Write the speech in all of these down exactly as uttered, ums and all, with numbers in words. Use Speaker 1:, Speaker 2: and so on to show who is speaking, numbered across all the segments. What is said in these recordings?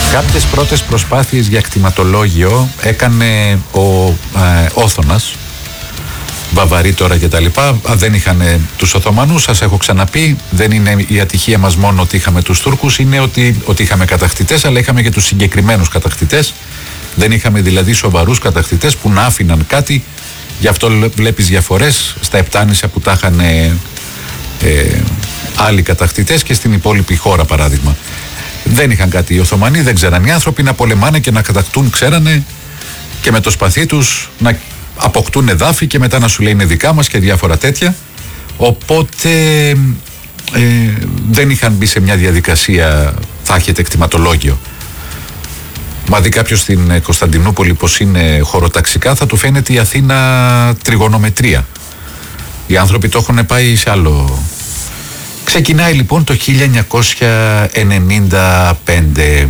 Speaker 1: Κάποιες πρώτες προσπάθειες για κτηματολόγιο έκανε ο ε, Όθωνας, Βαβαροί τώρα και τα λοιπά. Δεν είχαν τους Οθωμανούς, σας έχω ξαναπεί. Δεν είναι η ατυχία μας μόνο ότι είχαμε τους Τούρκους, είναι ότι, ότι είχαμε κατακτητές, αλλά είχαμε και τους συγκεκριμένους κατακτητές. Δεν είχαμε δηλαδή σοβαρούς κατακτητές που να άφηναν κάτι. Γι' αυτό βλέπεις διαφορές στα Επτάνησα που τα είχαν ε, ε, άλλοι κατακτητές και στην υπόλοιπη χώρα, παράδειγμα. Δεν είχαν κάτι οι Οθωμανοί, δεν ξέραν οι άνθρωποι να πολεμάνε και να κατακτούν, ξέρανε, και με το σπαθί τους να αποκτούν εδάφη και μετά να σου λέει είναι δικά μας και διάφορα τέτοια. Οπότε ε, δεν είχαν μπει σε μια διαδικασία θα έχετε κτηματολόγιο. Μα δει κάποιος στην Κωνσταντινούπολη πως είναι χωροταξικά, θα του φαίνεται η Αθήνα τριγωνομετρία. Οι άνθρωποι το έχουν πάει σε άλλο. Ξεκινάει λοιπόν το χίλια εννιακόσια ενενήντα πέντε.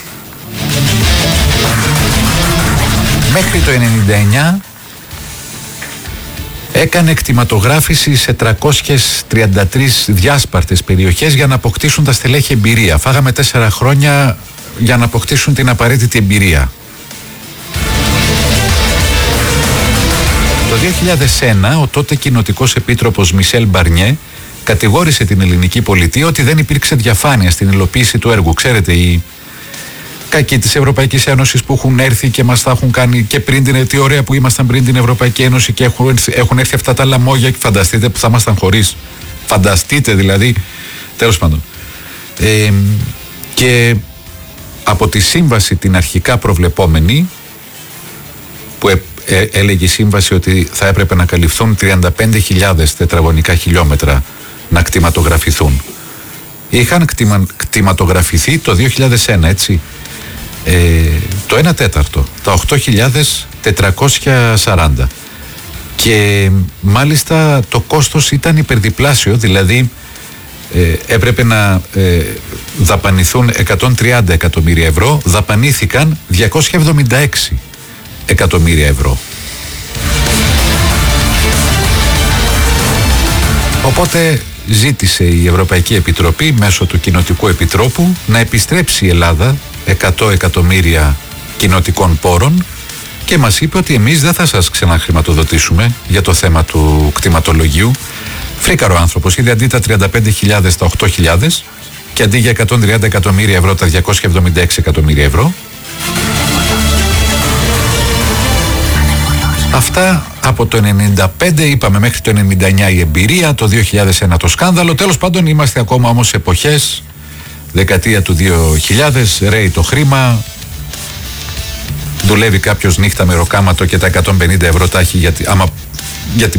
Speaker 1: Μέχρι το ενενήντα εννιά έκανε κτηματογράφηση σε τριακόσιες τριάντα τρεις διάσπαρτες περιοχές για να αποκτήσουν τα στελέχη εμπειρία. Φάγαμε τέσσερα χρόνια για να αποκτήσουν την απαραίτητη εμπειρία. Το δύο χιλιάδες ένα ο τότε κοινοτικός επίτροπος Μισελ Μπαρνιέ κατηγόρησε την ελληνική πολιτεία ότι δεν υπήρξε διαφάνεια στην υλοποίηση του έργου. Ξέρετε, οι κακοί της Ευρωπαϊκής Ένωσης που έχουν έρθει και μας τα έχουν κάνει και πριν την, τι ωραία που ήμασταν πριν την Ευρωπαϊκή Ένωση και έχουν, έχουν έρθει αυτά τα λαμόγια και φανταστείτε που θα ήμασταν χωρίς. Φανταστείτε δηλαδή, τέλος πάντων. Ε, και από τη σύμβαση την αρχικά προβλεπόμενη, που ε, ε, έλεγε η σύμβαση ότι θα έπρεπε να καλυφθούν τριάντα πέντε χιλιάδες τετραγωνικά χιλιόμετρα να κτηματογραφηθούν. Είχαν κτημα, κτηματογραφηθεί το δύο χιλιάδες ένα, έτσι, ε, το ένα τέταρτο, τα οκτώ χιλιάδες τετρακόσια σαράντα. Και μάλιστα το κόστος ήταν υπερδιπλάσιο, δηλαδή ε, έπρεπε να ε, δαπανηθούν εκατόν τριάντα εκατομμύρια ευρώ, δαπανήθηκαν διακόσια εβδομήντα έξι εκατομμύρια ευρώ. Οπότε ζήτησε η Ευρωπαϊκή Επιτροπή μέσω του Κοινοτικού Επιτρόπου να επιστρέψει η Ελλάδα εκατό εκατομμύρια κοινοτικών πόρων και μας είπε ότι εμείς δεν θα σας ξαναχρηματοδοτήσουμε για το θέμα του κτηματολογίου. Φρίκαρο άνθρωπος, είδε αντί τα τριάντα πέντε χιλιάδες τα οκτώ χιλιάδες και αντί για εκατόν τριάντα εκατομμύρια ευρώ τα διακόσια εβδομήντα έξι εκατομμύρια ευρώ. Αυτά από το ενενήντα πέντε, είπαμε μέχρι το ενενήντα εννιά η εμπειρία, το δύο χιλιάδες ένα το σκάνδαλο. Τέλος πάντων είμαστε ακόμα όμως σε εποχές, δεκαετία του δύο χιλιάδες, ρέει το χρήμα, δουλεύει κάποιος νύχτα με ροκάματο και τα εκατόν πενήντα ευρώ τα έχει γιατί, άμα, γιατί